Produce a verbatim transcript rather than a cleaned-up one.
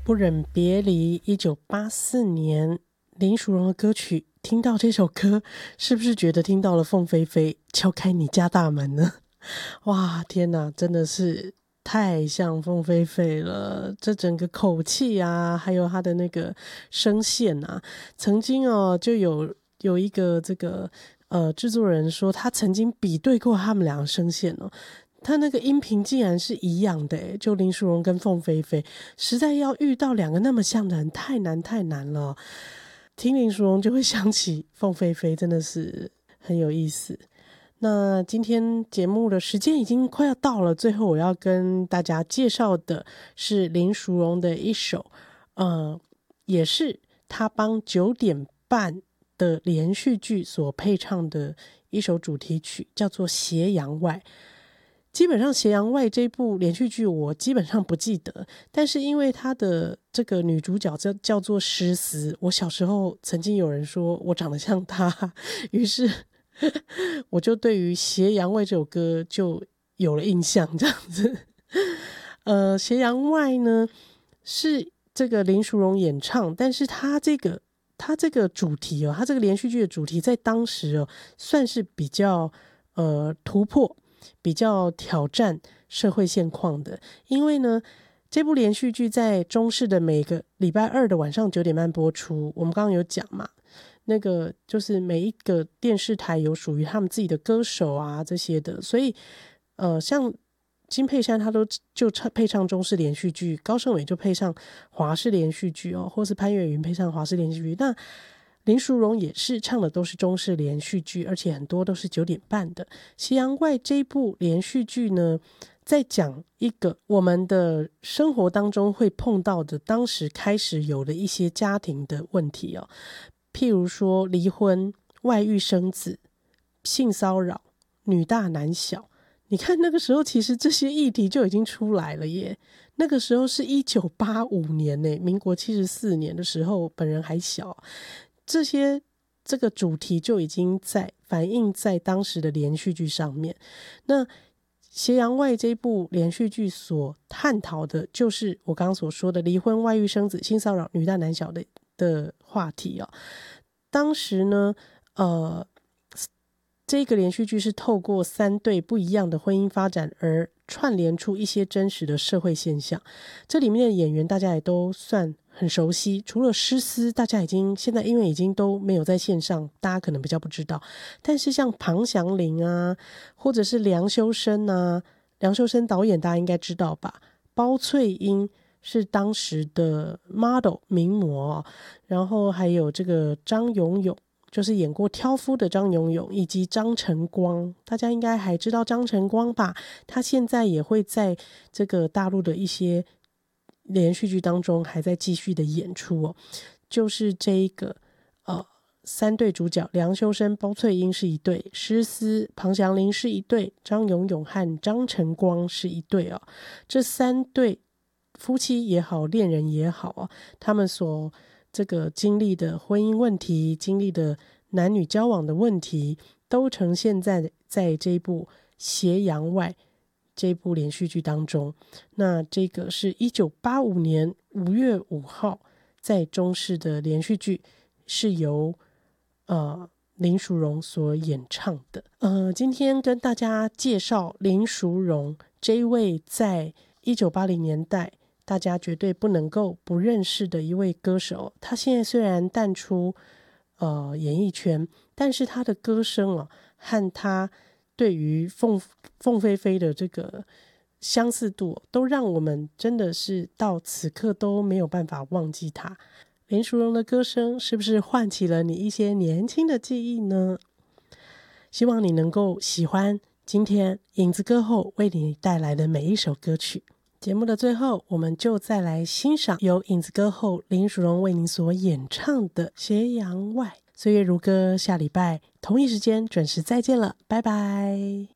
不忍别离一九八四年林淑荣的歌曲，听到这首歌是不是觉得听到了凤飞飞敲开你家大门呢？哇天哪，真的是太像凤飞飞了，这整个口气啊，还有他的那个声线啊，曾经哦就有有一个这个呃制作人说他曾经比对过他们两个声线哦，他那个音频竟然是一样的耶，就林淑荣跟凤飞飞，实在要遇到两个那么像的人太难太难了，听林淑荣就会想起凤飞飞，真的是很有意思。那今天节目的时间已经快要到了，最后我要跟大家介绍的是林淑荣的一首呃，也是他帮九点半的连续剧所配唱的一首主题曲，叫做《斜阳外》。基本上《斜阳外》这部连续剧我基本上不记得，但是因为她的这个女主角叫叫做诗思，我小时候曾经有人说我长得像她，于是我就对于《斜阳外》这首歌就有了印象，这样子。呃，《斜阳外》呢是这个林淑荣演唱，但是她这个她这个主题哦，她这个连续剧的主题在当时哦算是比较呃突破。比较挑战社会现况的，因为呢，这部连续剧在中视的每个礼拜二的晚上九点半播出。我们刚刚有讲嘛，那个就是每一个电视台有属于他们自己的歌手啊这些的，所以呃，像金佩珊他都就配唱中视连续剧，高胜伟就配上华视连续剧哦，或是潘越云配上华视连续剧。那林淑荣也是唱的都是中视连续剧，而且很多都是九点半的。《斜阳外》这一部连续剧呢，在讲一个我们的生活当中会碰到的，当时开始有的一些家庭的问题哦，譬如说离婚、外遇生子、性骚扰、女大男小。你看那个时候其实这些议题就已经出来了耶，那个时候是一九八五年耶，民国七十四年的时候，本人还小，这些这个主题就已经在反映在当时的连续剧上面。那《斜阳外》这部连续剧所探讨的就是我刚刚所说的离婚、外遇生子、性骚扰、女大男小的的话题哦。当时呢呃这个连续剧是透过三对不一样的婚姻发展而串联出一些真实的社会现象。这里面的演员大家也都算很熟悉，除了诗思大家已经现在因为已经都没有在线上，大家可能比较不知道，但是像庞祥林啊，或者是梁修身啊，梁修身导演大家应该知道吧，包翠英是当时的 model 名模哦，然后还有这个张永永，就是演过挑夫的张永永，以及张晨光，大家应该还知道张晨光吧，他现在也会在这个大陆的一些连续剧当中还在继续的演出哦。就是这一个呃三对主角，梁修身、包翠英是一对，诗思、庞祥林是一对，张永永和张晨光是一对哦。这三对夫妻也好，恋人也好哦，他们所这个经历的婚姻问题，经历的男女交往的问题，都呈现在在这一部《斜阳外》这部连续剧当中。那这个是一九八五年五月五号在中视的连续剧，是由呃林淑荣所演唱的。呃，今天跟大家介绍林淑荣这一位在一九八零年代大家绝对不能够不认识的一位歌手。他现在虽然淡出呃演艺圈，但是他的歌声啊，和他对于凤凤飞飞的这个相似度，都让我们真的是到此刻都没有办法忘记他。林淑荣的歌声是不是唤起了你一些年轻的记忆呢？希望你能够喜欢今天影子歌后为你带来的每一首歌曲。节目的最后，我们就再来欣赏由影子歌后林淑荣为您所演唱的《斜阳外》。岁月如歌，下礼拜同一时间准时再见了，拜拜。